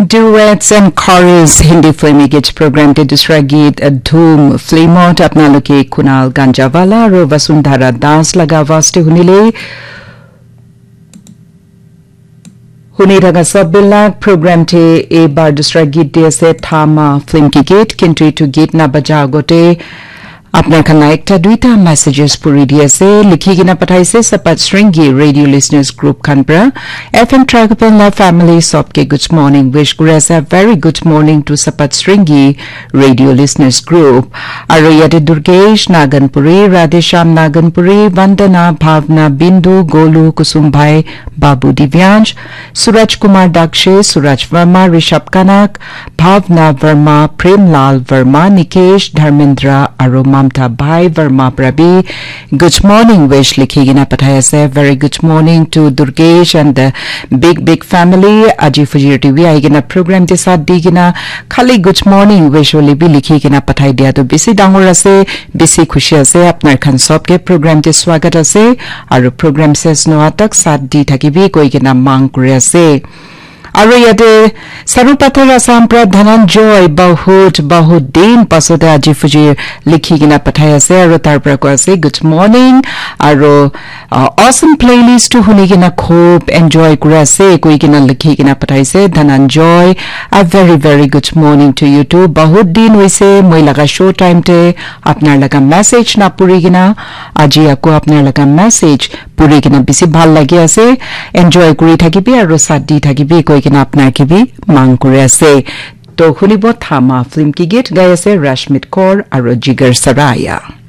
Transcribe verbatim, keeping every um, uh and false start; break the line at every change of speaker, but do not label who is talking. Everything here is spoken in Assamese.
Duets and chorus Hindi film git program te dusra git Dhoom film ot apnaloke Kunal Ganjawala aro Vasundhara Das laga vaste hunile huni raga sabbilak program te ebar dusra git de ase Thama film ki git kintu to git na baja gote আপনার খানা একটা দুইটা মেসেজেস পুরি দিয়েছে লিখি কিনা পাঠাইছে সপাত শ্রৃঙ্গী রেডিও লিসনার্স গ্রুপ খানপ্রা এফএম ট্রাইকপল লা ফ্যামিলি সবকে গুড মর্নিং উইশ করে আছে very good morning to সপাত শ্রৃঙ্গী radio listeners group আর ইয়াতে দুর্গেশ নাগনপুরি রাধেশ্যাম নাগনপুরি বন্দনা ভাবনা বিন্দু গোলু কুসুম ভাই বাবু দিব্যাঞ্জ সুরজ কুমার দাক্ষে সুরজ वर्मा ऋषभ कनक भावना वर्मा प्रेमलाल वर्मा निकेश धर्मेंद्र आरो Mamta Bhai Verma Prabhi. Good morning wish likhi gina pathaya se very good morning to Durgesh and the big big family. Aji Fujir T V ai gina program ke sath di gina khali good morning wish oli bi likhi gina pathai dia to bisi dangor ase bisi khushi ase apnar khan sob ke program te swagat ase aru program ses no atak sath di thakibi koi gina mang kore ase আৰু ইয়াতে সৰুপাথৰ আসামপ্ৰা ধনঞ্জয় বহুত বহুত দিন পাছতে আজি ফুজি লিখি কিনা পঠাই আছে আৰু তাৰ পৰা কৈ আছে গুড মৰ্নিং আৰু অসম প্লেলিষ্ট শুনি কিনা খুব এনজয় কৰি আছে কৈ কিনা লিখি কিনা পঠাইছে ধনঞ্জয় আ very very good morning to you two বহুত দিন হৈছে মই লগা শো টাইমতে আপোনাৰ লগা মেছেজ না পুৰি কিনা আজি আকৌ আপোনাৰ লগা মেছেজ পুৰি কিনা বেছি ভাল লাগি আছে এনজয় কৰি থাকিবি আৰু সাথ দি থাকিবি কৈ কিনা আপনার কিবি মাং করে আছে তো শুনিব থামা ফিল্ম কি গীত গাই আছে ৰাশমিত কৌৰ আৰু জিগৰ সৰায়া